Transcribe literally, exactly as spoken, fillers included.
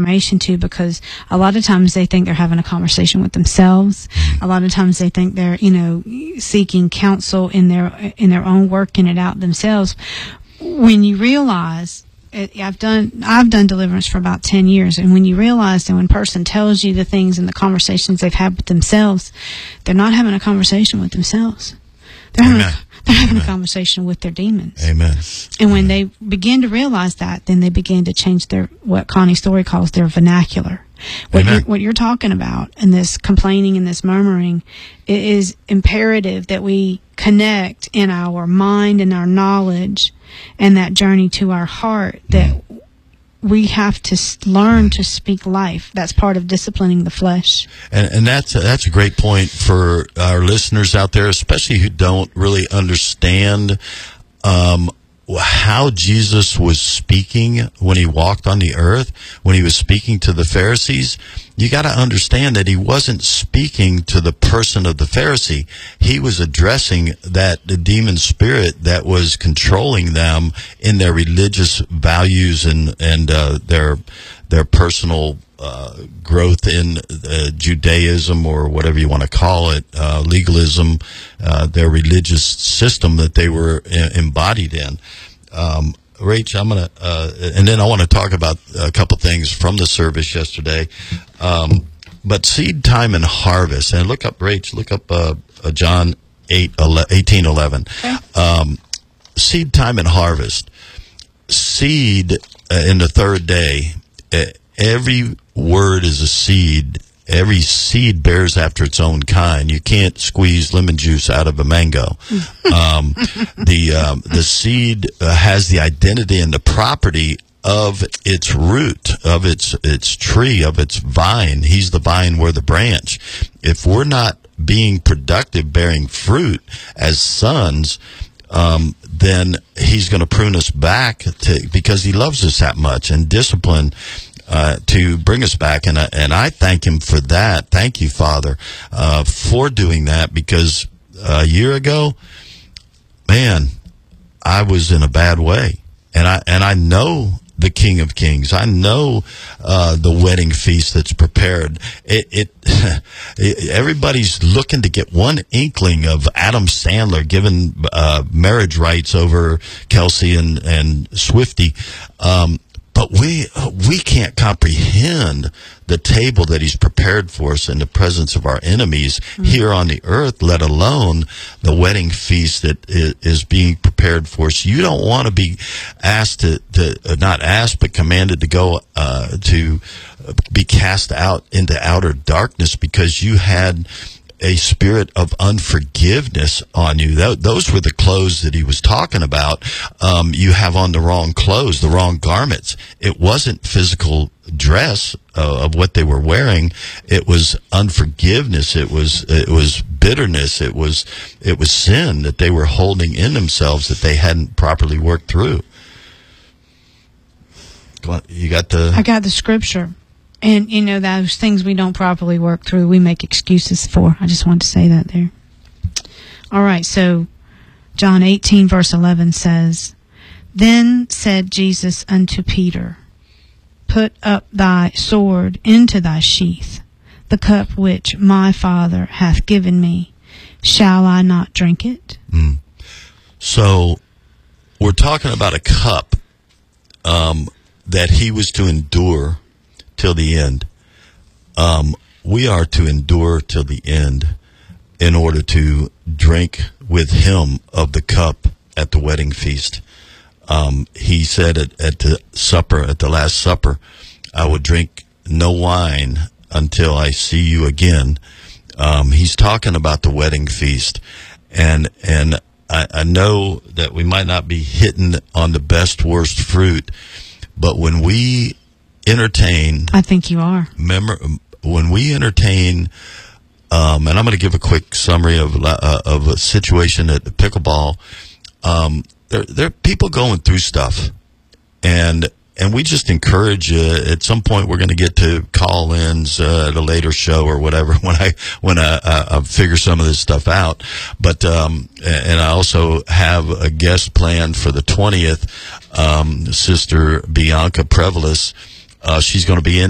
information to, because a lot of times they think they're having a conversation with themselves. A lot of times they think they're, you know, seeking counsel in their in their own, working it out themselves. When you realize, I've done I've done deliverance for about ten years, and when you realize that when a person tells you the things and the conversations they've had with themselves, they're not having a conversation with themselves. They're having a, they're having Amen. a conversation with their demons. Amen. And when they begin to realize that, then they begin to change their, what Connie Story calls their vernacular. What you're, what you're talking about, and this complaining and this murmuring, it is imperative that we connect in our mind and our knowledge and that journey to our heart, that we have to learn to speak life. That's part of disciplining the flesh. And, and that's, that's a great point for our listeners out there, especially who don't really understand um, how Jesus was speaking when he walked on the earth, when he was speaking to the Pharisees. You got to understand that he wasn't speaking to the person of the Pharisee. He was addressing that the demon spirit that was controlling them in their religious values and and uh, their their personal uh, growth in uh, Judaism, or whatever you want to call it, uh, legalism, uh, their religious system that they were uh, embodied in. Um, Rach, I'm going to, uh, and then I want to talk about a couple things from the service yesterday. Um, but seed time and harvest, and look up, Rach, look up uh, uh, John eight, eighteen eleven. Okay. Um, seed time and harvest. Seed uh, in the third day, uh, every word is a seed. Every seed bears after its own kind. You can't squeeze lemon juice out of a mango. Um, the um, the seed uh, has the identity and the property of its root, of its its tree, of its vine. He's the vine, we're the branch. If we're not being productive, bearing fruit as sons, um, then he's going to prune us back to, because he loves us that much, and discipline Uh, to bring us back, and uh, and I thank him for that. Thank you, Father, uh, for doing that, because a year ago, man, I was in a bad way, and I and I know the King of Kings. I know uh, the wedding feast that's prepared. It, it, it everybody's looking to get one inkling of Adam Sandler giving uh, marriage rights over Kelsey and and Swifty. Um, But we we can't comprehend the table that he's prepared for us in the presence of our enemies mm-hmm. here on the earth, let alone the wedding feast that is, is being prepared for us. You don't want to be asked to, to uh, not asked, but commanded to go uh, to be cast out into outer darkness because you had a spirit of unforgiveness on you. That, those were the clothes that he was talking about. Um, you have on the wrong clothes, the wrong garments. It wasn't physical dress uh, of what they were wearing. It was unforgiveness. It was it was bitterness. It was it was sin that they were holding in themselves that they hadn't properly worked through. You got the? I got the scripture. And, you know, those things we don't properly work through, we make excuses for. I just wanted to say that there. All right, so John eighteen, verse eleven says, Then said Jesus unto Peter, Put up thy sword into thy sheath. The cup which my Father hath given me, shall I not drink it? Mm. So we're talking about a cup um, that he was to endure till the end. Um, we are to endure till the end in order to drink with him of the cup at the wedding feast. Um, he said at, at the supper, at the Last Supper, I will drink no wine until I see you again. Um, he's talking about the wedding feast. And, and I, I know that we might not be hitting on the best, worst fruit, but when we entertain, I think you are. Remember, when we entertain, um, and I'm going to give a quick summary of uh, of a situation at the pickleball. Um, there, there are people going through stuff, and and we just encourage you. At some point, we're going to get to call-ins uh, at a later show or whatever when I when I, I, I figure some of this stuff out. But um, and I also have a guest planned for the twentieth. Um, Sister Bianca Prevelis. Uh, she's going to be in